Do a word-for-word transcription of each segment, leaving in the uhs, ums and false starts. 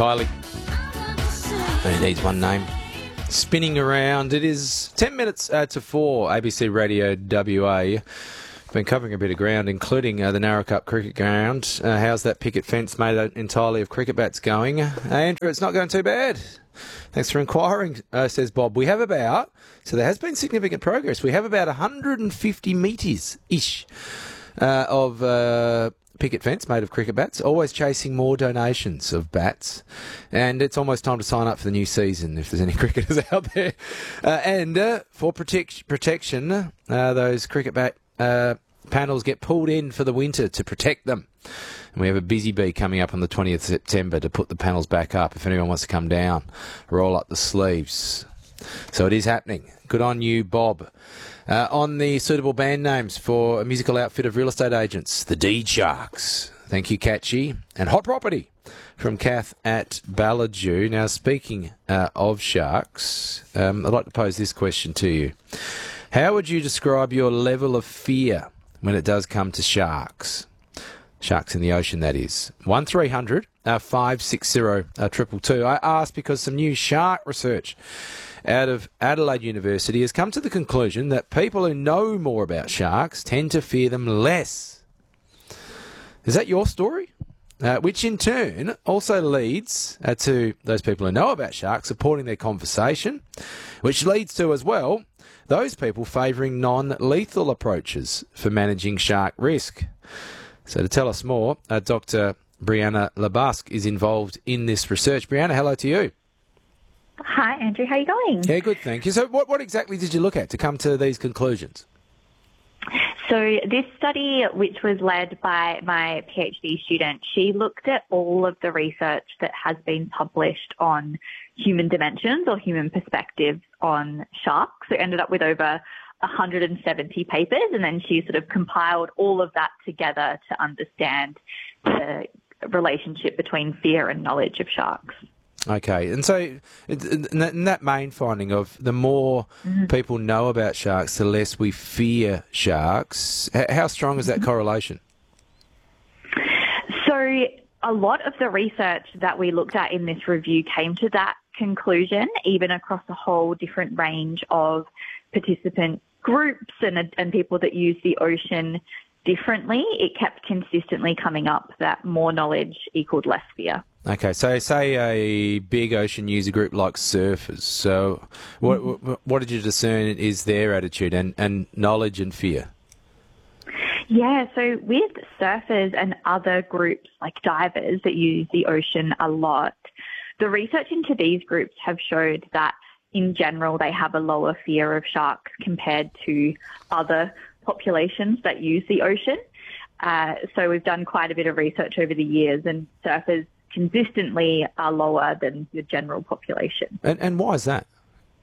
Kylie. Only needs one name. Spinning around. It is ten minutes uh, to four. A B C Radio W A. Been covering a bit of ground, including uh, the Narrow Cup cricket ground. Uh, how's that picket fence made out entirely of cricket bats going? Uh, Andrew, it's not going too bad. Thanks for inquiring, uh, says Bob. We have about, so there has been significant progress. We have about one hundred fifty metres-ish uh, of uh, picket fence made of cricket bats, always chasing more donations of bats. And it's almost time to sign up for the new season if there's any cricketers out there. Uh, and uh, for protect- protection, uh, those cricket bat uh, panels get pulled in for the winter to protect them. And we have a busy bee coming up on the twentieth of September to put the panels back up if anyone wants to come down, roll up the sleeves. So it is happening. Good on you, Bob. Uh, on the suitable band names for a musical outfit of real estate agents, the Deed Sharks. Thank you, Catchy. And Hot Property from Kath at Balladue. Now, speaking uh, of sharks, um, I'd like to pose this question to you. How would you describe your level of fear when it does come to sharks? Sharks in the ocean, that is. one three hundred five six zero two two two. I asked because some new shark research out of Adelaide University has come to the conclusion that people who know more about sharks tend to fear them less. Is that your story? Uh, which in turn also leads uh, to those people who know about sharks supporting their conversation, which leads to, as well, those people favouring non-lethal approaches for managing shark risk. So to tell us more, uh, Doctor Brianna Labusque is involved in this research. Brianna, hello to you. Hi, Andrew. How are you going? Yeah, good, thank you. So what, what exactly did you look at to come to these conclusions? So this study, which was led by my PhD student, she looked at all of the research that has been published on human dimensions or human perspectives on sharks. So ended up with over one hundred seventy papers, and then she sort of compiled all of that together to understand the relationship between fear and knowledge of sharks. Okay, and so in that main finding of the more mm-hmm. people know about sharks, the less we fear sharks, how strong is that mm-hmm. correlation? So a lot of the research that we looked at in this review came to that conclusion, even across a whole different range of participant groups and, and people that use the ocean differently. It kept consistently coming up that more knowledge equaled less fear. Okay, so say a big ocean user group like surfers. So what mm-hmm. what did you discern is their attitude and, and knowledge and fear? Yeah, so with surfers and other groups like divers that use the ocean a lot, the research into these groups have showed that in general they have a lower fear of sharks compared to other populations that use the ocean. Uh, so we've done quite a bit of research over the years, and surfers consistently are lower than the general population. And, and why is that?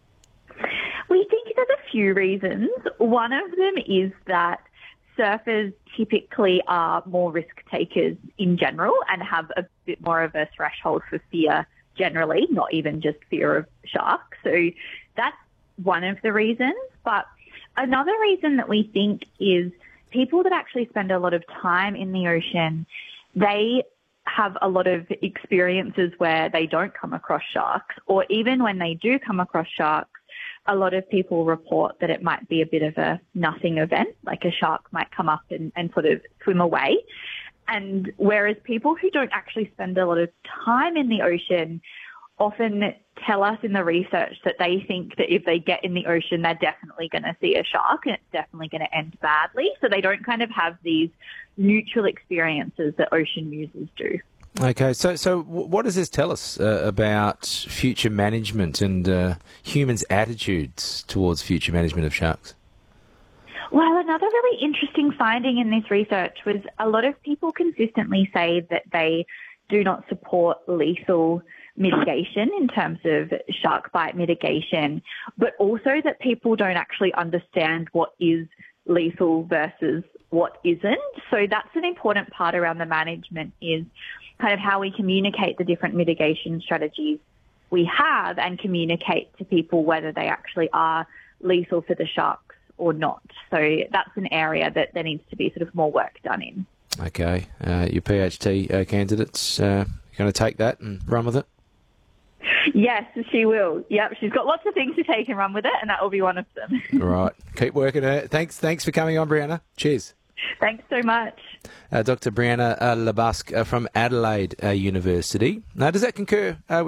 We think there's a few reasons. One of them is that surfers typically are more risk takers in general and have a bit more of a threshold for fear generally, not even just fear of sharks. So that's one of the reasons. But another reason that we think is people that actually spend a lot of time in the ocean, they have a lot of experiences where they don't come across sharks, or even when they do come across sharks, a lot of people report that it might be a bit of a nothing event, like a shark might come up and, and sort of swim away. And whereas people who don't actually spend a lot of time in the ocean often tell us in the research that they think that if they get in the ocean, they're definitely going to see a shark and it's definitely going to end badly. So they don't kind of have these neutral experiences that ocean users do. Okay, so so what does this tell us uh, about future management and uh, humans' attitudes towards future management of sharks? Well, another really interesting finding in this research was a lot of people consistently say that they do not support lethal mitigation in terms of shark bite mitigation, but also that people don't actually understand what is lethal versus what isn't. So that's an important part around the management, is kind of how we communicate the different mitigation strategies we have and communicate to people whether they actually are lethal for the sharks or not. So that's an area that there needs to be sort of more work done in. Okay. Uh, your PhD uh, candidates, uh, Going to take that and run with it? Yes, she will. Yep, she's got lots of things to take and run with it, and that will be one of them. Right. Keep working at it. Thanks, thanks for coming on, Brianna. Cheers. Thanks so much. Uh, Doctor Brianna uh, Labusque uh, from Adelaide uh, University. Now, does that concur uh, with